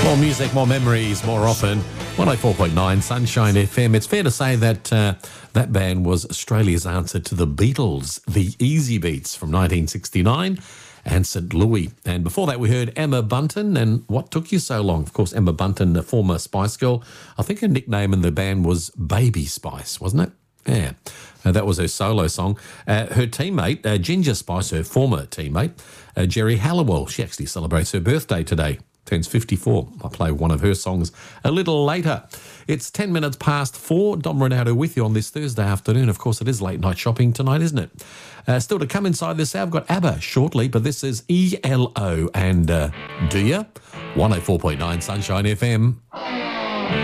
More music, more memories, more often. 104.9 Sunshine FM. It's fair to say that that band was Australia's answer to the Beatles, the Easy Beats from 1969 and St. Louis. And before that, we heard Emma Bunton and What Took You So Long? Of course, Emma Bunton, the former Spice Girl. I think her nickname in the band was Baby Spice, wasn't it? Yeah, that was her solo song. Her teammate, Ginger Spice, her former teammate, Jerry Halliwell, she actually celebrates her birthday today. Turns 54. I'll play one of her songs a little later. It's 10 minutes past 4. Dom Ronaldo with you on this Thursday afternoon. Of course, it is late night shopping tonight, isn't it? Still to come inside this hour, I've got ABBA shortly, but this is ELO and Do Ya? 104.9 Sunshine FM.